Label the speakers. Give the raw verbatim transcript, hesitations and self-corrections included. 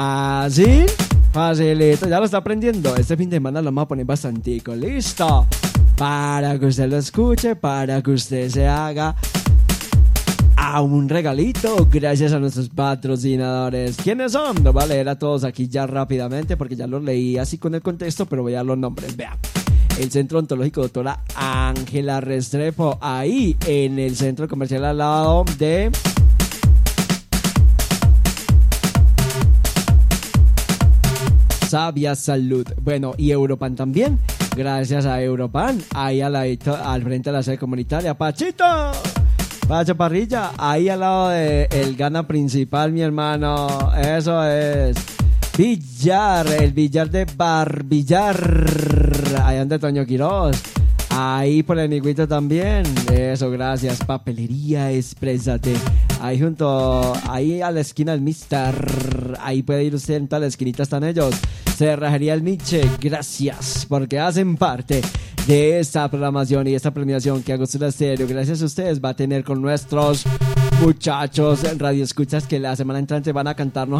Speaker 1: Fácil, facilito, ya lo está aprendiendo. Este fin de semana lo vamos a poner bastantico, listo. Para que usted lo escuche, para que usted se haga a un regalito gracias a nuestros patrocinadores. ¿Quiénes son? Los voy a leer a todos aquí ya rápidamente porque ya los leí así con el contexto, pero voy a dar los nombres. Vea, el Centro Odontológico Doctora Ángela Restrepo, ahí en el centro comercial al lado de Sabia Salud. Bueno, y Europan también. Gracias a Europan, ahí al, ladito, al frente de la sede comunitaria. ¡Pachito! Pacho Parrilla, ahí al lado del Gana Principal, mi hermano. Eso es. Billar, el billar de Barbillar. Ahí anda Toño Quiroz. Ahí por el Niguito también. Eso, gracias. Papelería Exprésate. Ahí junto, ahí a la esquina del Mister. Ahí puede ir usted, en todas las esquinitas están ellos. Cerrajería El Miche, gracias porque hacen parte de esta programación y esta premiación que Agustina Estéreo, gracias a ustedes, va a tener con nuestros muchachos en Radio Escuchas que la semana entrante van a cantarnos